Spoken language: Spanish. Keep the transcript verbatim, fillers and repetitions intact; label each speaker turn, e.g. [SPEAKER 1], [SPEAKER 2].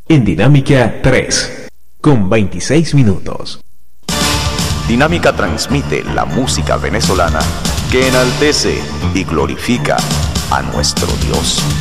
[SPEAKER 1] En Dinámica tres, con veintiséis minutos.
[SPEAKER 2] Dinámica transmite la música venezolana que enaltece y glorifica a nuestro Dios.